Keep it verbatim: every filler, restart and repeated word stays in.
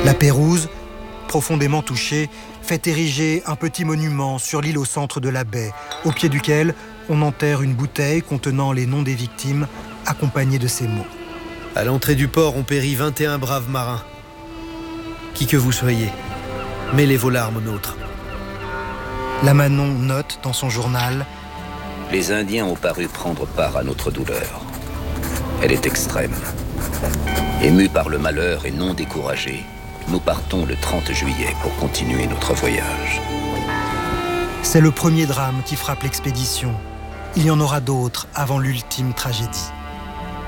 La Pérouse, profondément touchée, fait ériger un petit monument sur l'île au centre de la baie, au pied duquel on enterre une bouteille contenant les noms des victimes, accompagnée de ces mots. À l'entrée du port ont péri vingt et un braves marins. Qui que vous soyez, mêlez vos larmes aux nôtres. La Manon note dans son journal: Les Indiens ont paru prendre part à notre douleur. Elle est extrême. Émus par le malheur et non découragés, nous partons le trente juillet pour continuer notre voyage. C'est le premier drame qui frappe l'expédition. Il y en aura d'autres avant l'ultime tragédie.